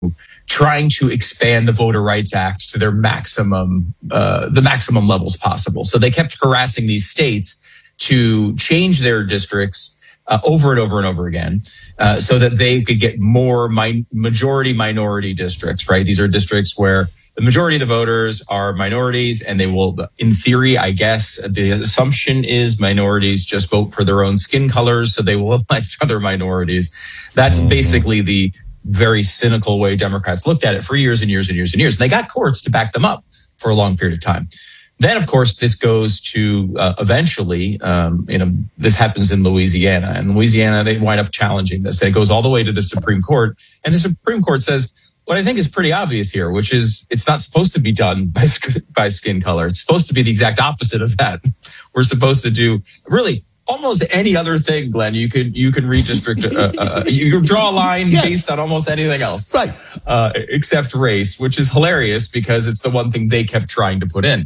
trying to expand the Voter Rights Act to their the maximum levels possible. So they kept harassing these states to change their districts over and over and over again, so that they could get more majority minority districts, right? These are districts where the majority of the voters are minorities, and they will, in theory, I guess, the assumption is minorities just vote for their own skin colors, so they will elect other minorities. That's basically the very cynical way Democrats looked at it for years and years and years and years. And they got courts to back them up for a long period of time. Then, of course, this goes to eventually, this happens in Louisiana. In Louisiana, they wind up challenging this. It goes all the way to the Supreme Court. And the Supreme Court says, what I think is pretty obvious here, which is it's not supposed to be done by skin color. It's supposed to be the exact opposite of that. We're supposed to do really almost any other thing, Glenn. You can redistrict. You can draw a line based on almost anything else, right? Except race, which is hilarious because it's the one thing they kept trying to put in.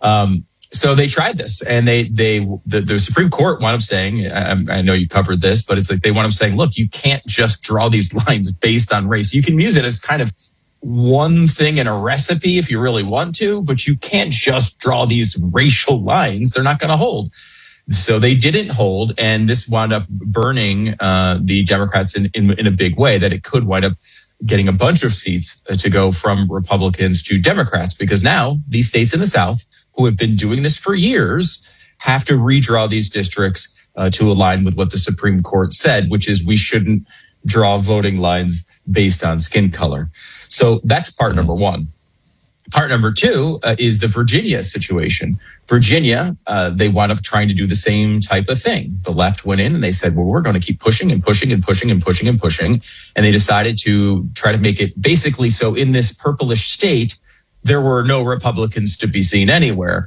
So they tried this, and the Supreme Court wound up saying, I know you covered this, but it's like they wound up saying, look, you can't just draw these lines based on race. You can use it as kind of one thing in a recipe if you really want to, but you can't just draw these racial lines. They're not going to hold. So they didn't hold, and this wound up burning the Democrats in a big way, that it could wind up getting a bunch of seats to go from Republicans to Democrats, because now these states in the South who have been doing this for years have to redraw these districts to align with what the Supreme Court said, which is we shouldn't draw voting lines based on skin color. So that's part number one. Part number two is the Virginia situation. Virginia, they wound up trying to do the same type of thing. The left went in and they said, well, we're going to keep pushing and pushing and pushing and pushing and pushing. And they decided to try to make it basically so in this purplish state, there were no Republicans to be seen anywhere.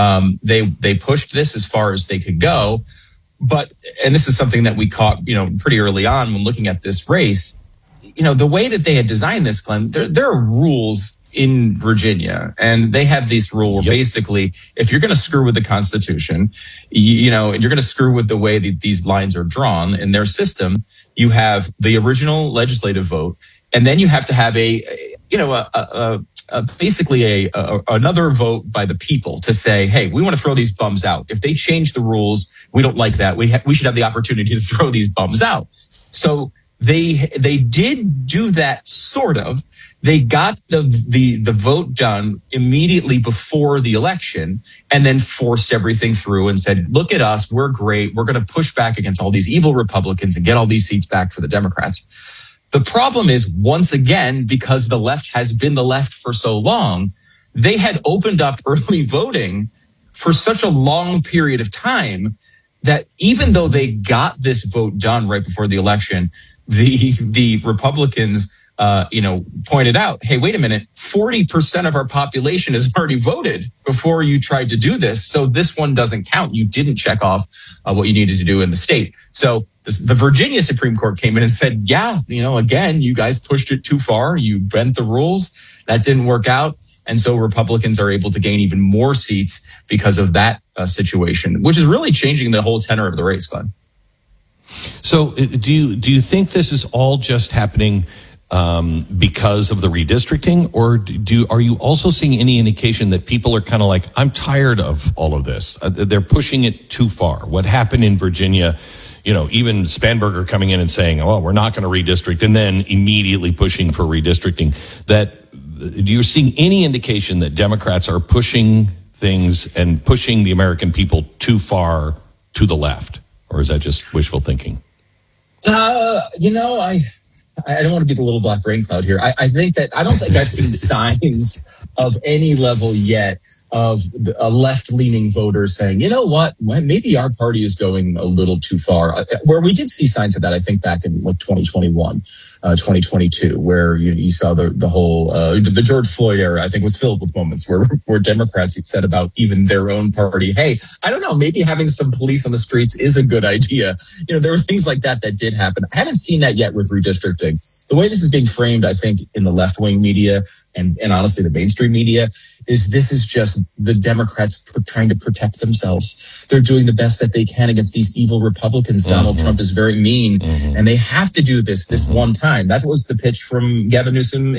They pushed this as far as they could go. But, and this is something that we caught, pretty early on when looking at this race, the way that they had designed this, Glenn, there are rules in Virginia, and they have this rule where basically, if you're going to screw with the Constitution, and you're going to screw with the way that these lines are drawn in their system, you have the original legislative vote, and then you have to have basically another vote by the people to say, hey, we want to throw these bums out. If they change the rules, we don't like that. We should have the opportunity to throw these bums out. So they did do that, sort of. They got the vote done immediately before the election, and then forced everything through and said, look at us, we're great. We're going to push back against all these evil Republicans and get all these seats back for the Democrats. The problem is, once again, because the left has been the left for so long, they had opened up early voting for such a long period of time that even though they got this vote done right before the election, the Republicans, pointed out, hey, wait a minute, 40% of our population has already voted before you tried to do this. So this one doesn't count. You didn't check off what you needed to do in the state. So the Virginia Supreme Court came in and said, yeah, again, you guys pushed it too far. You bent the rules. That didn't work out. And so Republicans are able to gain even more seats because of that situation, which is really changing the whole tenor of the race, Glenn. So do you think this is all just happening because of the redistricting, or are you also seeing any indication that people are kind of like, I'm tired of all of this? They're pushing it too far. What happened in Virginia, even Spanberger coming in and saying, well, we're not going to redistrict, and then immediately pushing for redistricting. That you're seeing any indication that Democrats are pushing things and pushing the American people too far to the left? Or is that just wishful thinking? I don't want to be the little black rain cloud here. I don't think I've seen signs of any level yet of a left-leaning voter saying, you know what, maybe our party is going a little too far. Where we did see signs of that, I think, back in 2021, 2022, where you saw the whole the George Floyd era, I think, was filled with moments where Democrats said about even their own party, hey, I don't know, maybe having some police on the streets is a good idea. There were things like that did happen. I haven't seen that yet with redistricting. The way this is being framed, I think, in the left-wing media and honestly the mainstream media, is this is just the Democrats trying to protect themselves. They're doing the best that they can against these evil Republicans. Donald Trump is very mean, and they have to do this one time. That was the pitch from Gavin Newsom